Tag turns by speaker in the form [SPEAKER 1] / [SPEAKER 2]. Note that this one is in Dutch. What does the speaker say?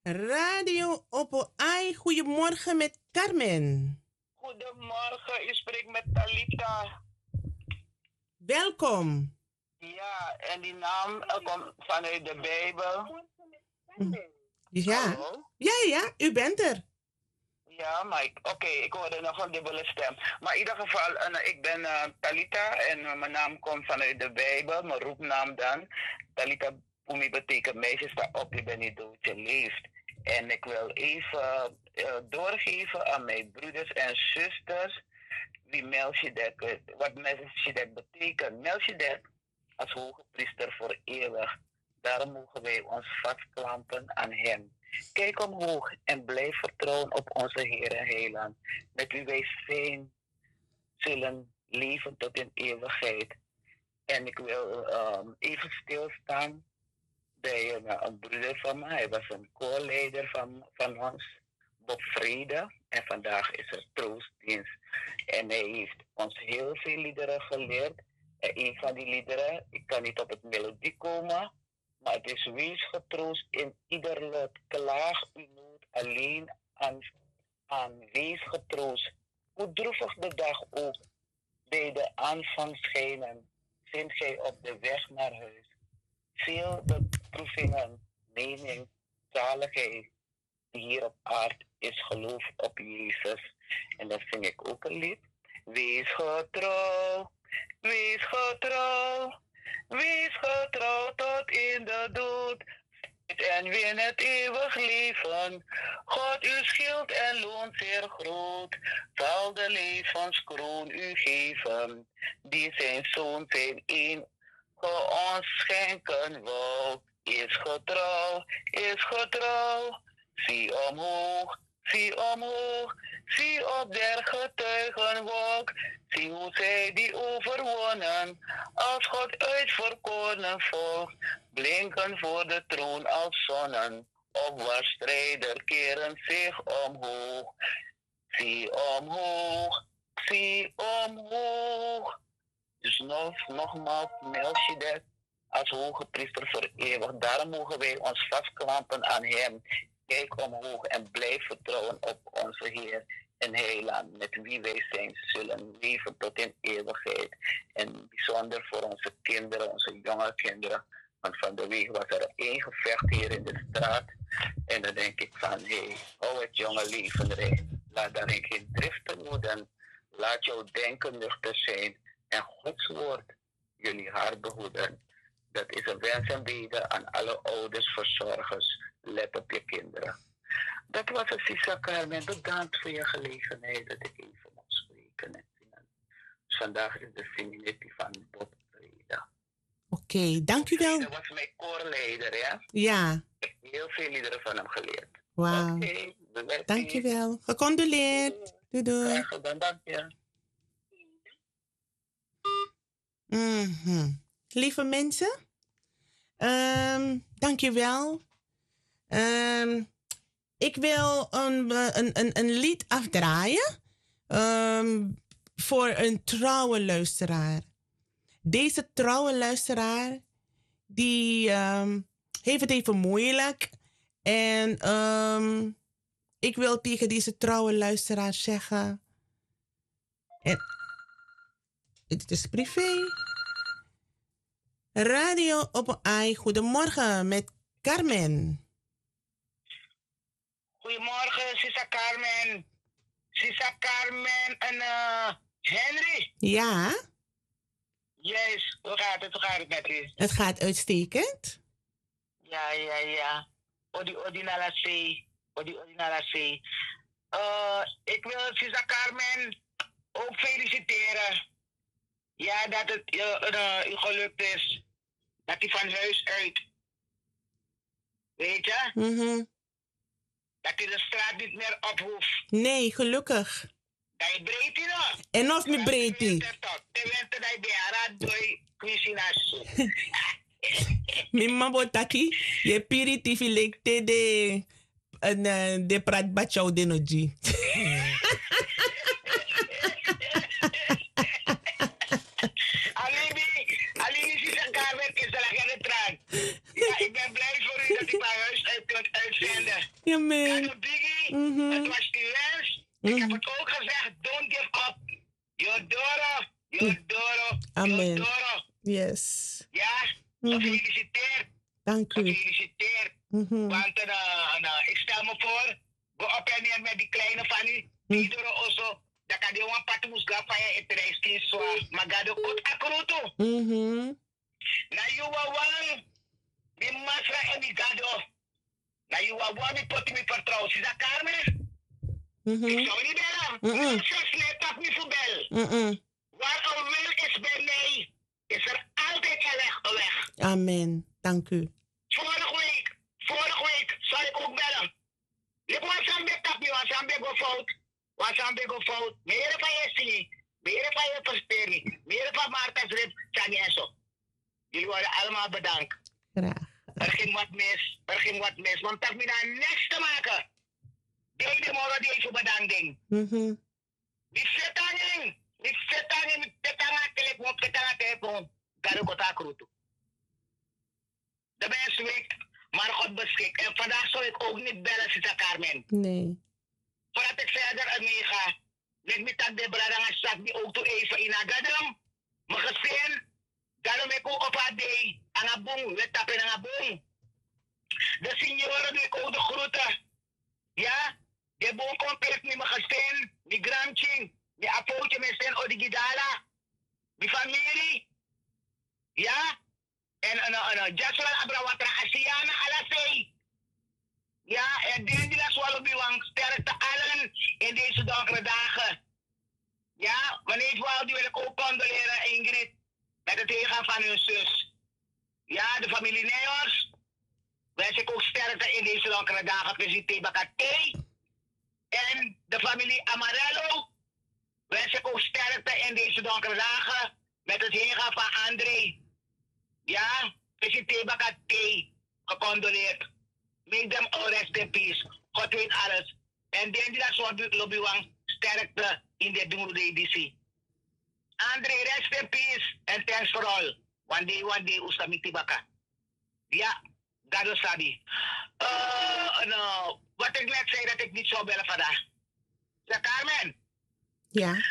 [SPEAKER 1] Radio Oppo Ai, goedemorgen met Carmen.
[SPEAKER 2] Goedemorgen, u spreekt met Talita.
[SPEAKER 1] Welkom.
[SPEAKER 2] Ja, en die naam komt vanuit de Bijbel.
[SPEAKER 1] Ja.
[SPEAKER 2] Hallo?
[SPEAKER 1] Ja, u bent er.
[SPEAKER 2] Ja, maar oké, ik hoorde nog een dubbele stem. Maar in ieder geval, ik ben Talita en mijn naam komt vanuit de Bijbel, mijn roepnaam dan. Talita Pumi betekent meisje sta op, je bent niet dood, je leeft. En ik wil even doorgeven aan mijn broeders en zusters wie Melchizedek, wat Melchizedek betekent. Melchizedek als hoge priester voor eeuwig. Daarom mogen wij ons vastklampen aan hem. Kijk omhoog en blijf vertrouwen op onze Heer en Heiland, met wie wij zijn zullen leven tot in eeuwigheid. En ik wil even stilstaan bij een broeder van mij. Hij was een koorleider van ons, Bob Vrede. En vandaag is er troostdienst. En hij heeft ons heel veel liederen geleerd. En een van die liederen, ik kan niet op het melodie komen, maar het is: wees getroost in ieder lot, klaag uw nood alleen aan. Wees getroost, hoe droevig de dag ook bij de aanvang schijnen, vindt gij op de weg naar huis. Veel beproevingen, mening, zaligheid die hier op aarde is, geloof op Jezus. En dan zing ik ook een lied. Wees getrouw, wees getrouw, wees getrouw tot in de dood. En win het eeuwig leven. God uw schild en loon zeer groot, zal de levenskroon u geven, die zijn zoon zijn een ons schenken wou. Is getrouw, is getrouw. Zie omhoog, zie omhoog, zie op der getuigenwolk. Zie hoe zij die overwonnen, als God uitverkoren volk, blinken voor de troon als zonnen. Opwaarts strijder keren zich omhoog. Zie omhoog, zie omhoog. Dus nogmaals, Melchizedek als hoge priester voor eeuwig. Daarom mogen wij ons vastklampen aan hem. Kijk omhoog en blijf vertrouwen op onze Heer en Heiland, met wie wij zijn zullen leven tot in eeuwigheid. En bijzonder voor onze kinderen, onze jonge kinderen. Want van de week was er één gevecht hier in de straat. En dan denk ik van, hou het jonge leven erin. Laat daarin geen driften woeden. Laat jouw denken nuchter zijn. En Gods woord jullie hart behoeden. Dat is een wens en bede aan alle ouders, verzorgers. Let op je kinderen. Dat was het, Sisa Carmen. Bedankt voor je gelegenheid dat ik even mag spreken en zingen. Dus vandaag is de femininity van Bob Vrede.
[SPEAKER 1] Oké, dank u wel.
[SPEAKER 2] Dat was mijn koorleider, ja?
[SPEAKER 1] Ja.
[SPEAKER 2] Ik heb heel veel liederen van hem geleerd.
[SPEAKER 1] Wauw. Dank je wel. Gecondoleerd. Doei doei.
[SPEAKER 2] Graag gedaan, dank je.
[SPEAKER 1] Lieve mensen, dank je wel. Ik wil een lied afdraaien voor een trouwe luisteraar. Deze trouwe luisteraar, die heeft het even moeilijk. En ik wil tegen deze trouwe luisteraar zeggen... En, het is privé. Radio op een ei. Goedemorgen met Carmen.
[SPEAKER 2] Goedemorgen, Sisa Carmen. Sisa Carmen en Henry.
[SPEAKER 1] Ja?
[SPEAKER 2] Yes, hoe gaat het met u?
[SPEAKER 1] Het gaat uitstekend.
[SPEAKER 2] Ja. Odi nala zee. Ik wil Sisa Carmen ook feliciteren. Ja, dat het u gelukt is. Dat hij van huis uit. Weet je? Dat hij de straat niet meer op hoeft.
[SPEAKER 1] Nee, gelukkig.
[SPEAKER 2] Dat je breed nog.
[SPEAKER 1] En of me breed. Mima botaki, je piri tifi lekte de prat bachau de noji.
[SPEAKER 2] Alibi is een kamer, is er geen traan. Ja, ik ben blij voor u dat ik mijn huis uit kunt uitzenden.
[SPEAKER 1] Amen.
[SPEAKER 2] God biggie.
[SPEAKER 1] Mhm.
[SPEAKER 2] Het was die wens. Ik heb het ook gezegd. Don't give up. Jodoro. Jodoro.
[SPEAKER 1] Amen.
[SPEAKER 2] Jodoro.
[SPEAKER 1] Yes.
[SPEAKER 2] Ja,
[SPEAKER 1] Mhm.
[SPEAKER 2] gefeliciteerd.
[SPEAKER 1] Dank u.
[SPEAKER 2] Gefeliciteerd.
[SPEAKER 1] Mhm.
[SPEAKER 2] Want ik stel me voor, we opnemen met die kleine van u, Pedro Oso, dat kan die een pat moest gaan van je het reiskies zo, maar ga de kot akroto.
[SPEAKER 1] Mhm.
[SPEAKER 2] Na you wa wang, die masra en die gado. Na you wa wang, die pot me vertrouwen. Zie dat Carmen?
[SPEAKER 1] Mhm.
[SPEAKER 2] Ik zou niet bellen.
[SPEAKER 1] Mm-mm.
[SPEAKER 2] Zes nee, tak me voor bel.
[SPEAKER 1] Mhm.
[SPEAKER 2] Waar een wil is bij mij, is er altijd een weg.
[SPEAKER 1] Amen. Dank u.
[SPEAKER 2] Vorige week, zal ik ook bellen. Ik was aan de tap, was aan de fout. Meer van je zie, meer van je verspering, meer van Martha's rib, zijn en zo. Jullie worden allemaal bedankt.
[SPEAKER 1] Graag.
[SPEAKER 2] Er ging wat mis, want dat me daar niks te maken. Deze morgen deze bedanking.
[SPEAKER 1] Mhm.
[SPEAKER 2] Die zitangin, die telefoon, telefoon, daar ook wat akroto. De mensen week, maar God beschikt. En vandaag zal ik ook niet bellen, Sita Carmen.
[SPEAKER 1] Nee.
[SPEAKER 2] Voordat ik verder mee ga, met me tak de brada gaan zak die auto even in agadam. Mijn gezin, daarom ik ook op haar day, aan haar boom, we tappen aan haar boom. De senioren die ik ook de groeten. Ja, de boom komt met mijn gezin, die gramching, die apootje met zijn odigidala, die familie. Ja, en Jaswal Abrawatra Asiana Alasei. Ja, en die Swallobiwang sterkte allen in deze donkere dagen. Ja, meneer Wal, die wil ik ook condoleren, Ingrid, met het heengaan van hun zus. Ja, de familie Neors, wens ik ook sterkte in deze donkere dagen, president Bakate. En de familie Amarello, wens ik ook sterkte in deze donkere dagen, met het heengaan van André. Ja, president Bakate, gecondoleerd. Make them all rest in peace. God weet alles. En denk die dat soort lobbying sterkte in de Doemroede DC. André, rest in peace. And thanks for all. One day, ustamiti baka. Ja, Gado Sabi. Wat ik net zei dat ik niet zou bellen vandaag. Zeg Carmen.
[SPEAKER 1] Ja.